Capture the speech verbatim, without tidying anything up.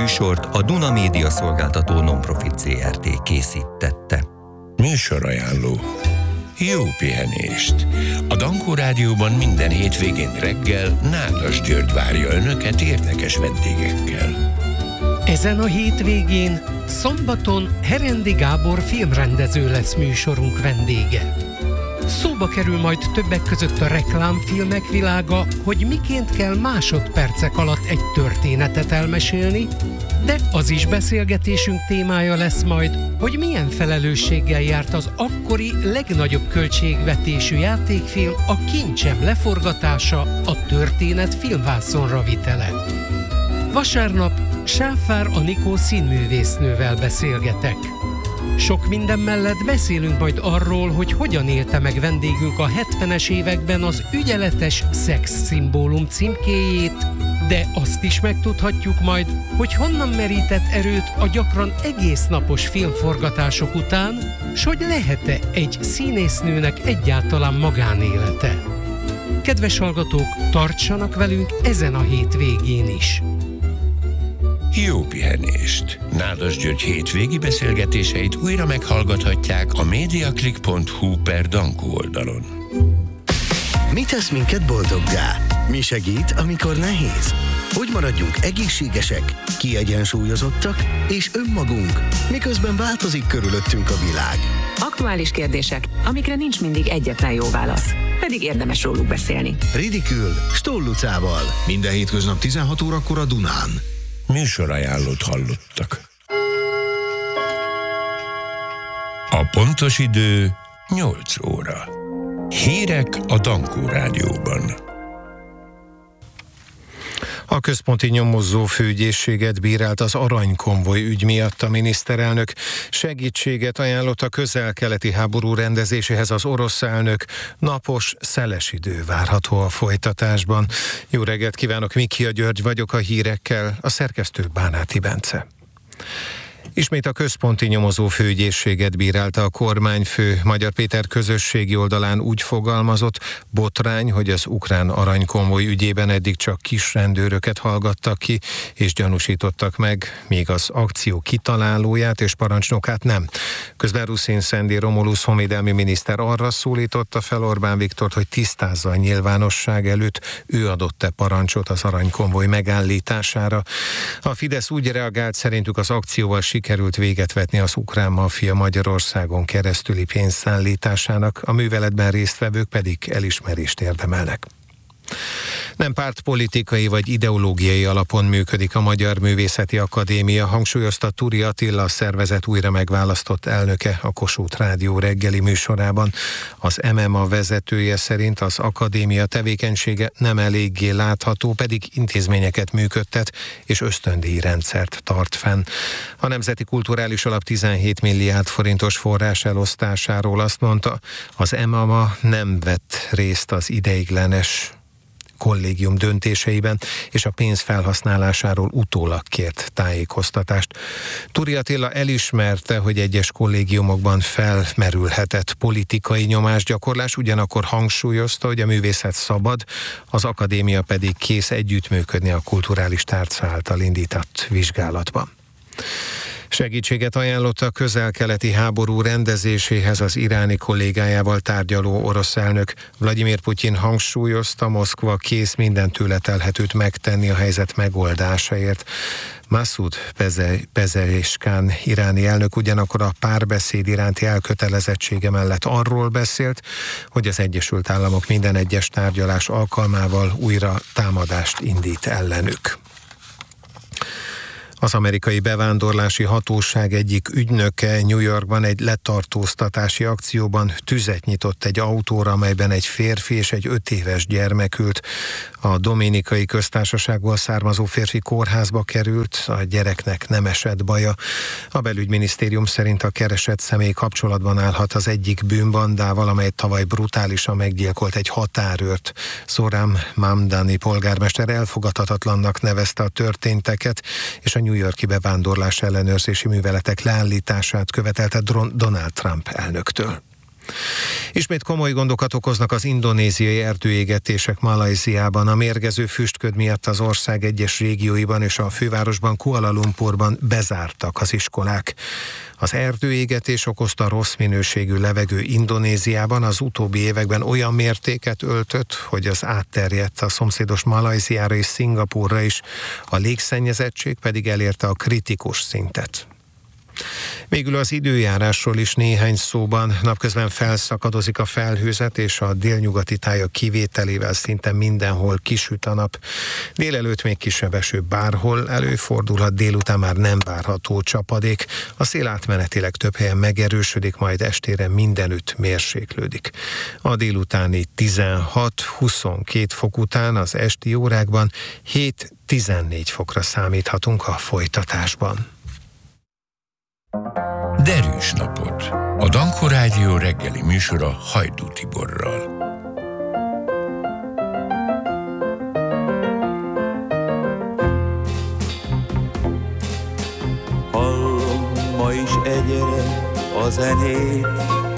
műsort a Duna Média Szolgáltató Nonprofit zé er té készítette. Műsorajánló. Jó pihenést! A Dankó Rádióban minden hétvégén reggel Nádas György várja önöket érdekes vendégekkel. Ezen a hétvégén, szombaton Herendi Gábor filmrendező lesz műsorunk vendége. Szóba kerül majd többek között a reklámfilmek világa, hogy miként kell másodpercek alatt egy történetet elmesélni, de az is beszélgetésünk témája lesz majd, hogy milyen felelősséggel járt az akkori legnagyobb költségvetésű játékfilm, a Kincsem leforgatása, a történet filmvászonra vitele. Vasárnap Sáfár Anikó színművésznővel beszélgetek. Sok minden mellett beszélünk majd arról, hogy hogyan élte meg vendégünk a hetvenes években az ügyeletes szexszimbólum címkéjét, de azt is megtudhatjuk majd, hogy honnan merített erőt a gyakran egész napos filmforgatások után, s hogy lehet-e egy színésznőnek egyáltalán magánélete. Kedves hallgatók, tartsanak velünk ezen a hétvégén is! Jó pihenést! Nádas György hétvégi beszélgetéseit újra meghallgathatják a mediaclick pont hu per Dankó oldalon. Mi tesz minket boldoggá? Mi segít, amikor nehéz? Hogy maradjunk egészségesek, kiegyensúlyozottak és önmagunk, miközben változik körülöttünk a világ? Aktuális kérdések, amikre nincs mindig egyetlen jó válasz, pedig érdemes róluk beszélni. Ridikül, Stoll Lucával. Minden hétköznap tizenhat órakor a Dunán. Műsorajánlót hallottak. A pontos idő nyolc óra. Hírek a Dankó Rádióban. A központi nyomozó főügyészséget bírált az aranykonvoj ügy miatt a miniszterelnök. Segítséget ajánlott a közel-keleti háború rendezéséhez az orosz elnök. Napos, szeles idő várható a folytatásban. Jó reggelt kívánok, Mikia György vagyok, a hírekkel, a szerkesztő Bánáti Bence. Ismét a központi nyomozó főügyészséget bírálta a kormányfő. Magyar Péter közösségi oldalán úgy fogalmazott, botrány, hogy az ukrán aranykonvoj ügyében eddig csak kis rendőröket hallgattak ki, és gyanúsítottak meg, míg az akció kitalálóját és parancsnokát nem. Közben Ruszin Szendi Romulusz honvédelmi miniszter arra szólította fel Orbán Viktort, hogy tisztázza a nyilvánosság előtt, ő adott-e parancsot az aranykonvoj megállítására. A Fidesz úgy reagált, szerintük az akcióval sikerült véget vetni az ukrán maffia Magyarországon keresztüli pénzszállításának, a műveletben résztvevők pedig elismerést érdemelnek. Nem pártpolitikai vagy ideológiai alapon működik a Magyar Művészeti Akadémia, hangsúlyozta Turi Attila, a szervezet újra megválasztott elnöke a Kossuth Rádió reggeli műsorában. Az em em á vezetője szerint az akadémia tevékenysége nem eléggé látható, pedig intézményeket működtet és ösztöndíj rendszert tart fenn. A Nemzeti Kulturális Alap tizenhét milliárd forintos forrás elosztásáról azt mondta, az em em á nem vett részt az ideiglenes kollégium döntéseiben, és a pénz felhasználásáról utólag kért tájékoztatást. Turi Attila elismerte, hogy egyes kollégiumokban felmerülhetett politikai nyomásgyakorlás, ugyanakkor hangsúlyozta, hogy a művészet szabad, az akadémia pedig kész együttműködni a kulturális tárca által indított vizsgálatban. Segítséget ajánlott a közel-keleti háború rendezéséhez az iráni kollégájával tárgyaló orosz elnök. Vladimir Putyin hangsúlyozta, Moszkva kész minden tőle telhetőt megtenni a helyzet megoldásáért. Masoud Pezeshkian iráni elnök ugyanakkor a párbeszéd iránti elkötelezettsége mellett arról beszélt, hogy az Egyesült Államok minden egyes tárgyalás alkalmával újra támadást indít ellenük. Az amerikai bevándorlási hatóság egyik ügynöke New Yorkban egy letartóztatási akcióban tüzet nyitott egy autóra, amelyben egy férfi és egy öt éves gyermek ült. A Dominikai Köztársaságból származó férfi kórházba került, a gyereknek nem esett baja. A belügyminisztérium szerint a keresett személy kapcsolatban állhat az egyik bűnbandával, amely tavaly brutálisan meggyilkolt egy határőrt. Zohran Mamdani polgármester elfogadhatatlannak nevezte a történteket, és a New York-i bevándorlás ellenőrzési műveletek leállítását követelte Donald Trump elnöktől. Ismét komoly gondokat okoznak az indonéziai erdőégetések Malajziában. A mérgező füstköd miatt az ország egyes régióiban és a fővárosban, Kuala Lumpurban bezártak az iskolák. Az erdőégetés okozta rossz minőségű levegő Indonéziában az utóbbi években olyan mértéket öltött, hogy az átterjedt a szomszédos Malajziára és Szingapúrra is, a légszennyezettség pedig elérte a kritikus szintet. Végül az időjárásról is néhány szóban. Napközben felszakadozik a felhőzet, és a délnyugati tájak kivételével szinte mindenhol kisüt a nap. Délelőtt még kisebb eső bárhol előfordulhat, délután már nem várható csapadék. A szél átmenetileg több helyen megerősödik, majd estére mindenütt mérséklődik. A délutáni tizenhat-huszonkét fok után az esti órákban hét-tizennégy fokra számíthatunk a folytatásban. Derűs napot. A Danko Rádió reggeli műsora Hajdú Tiborral. Hallom ma is egyre a zenét,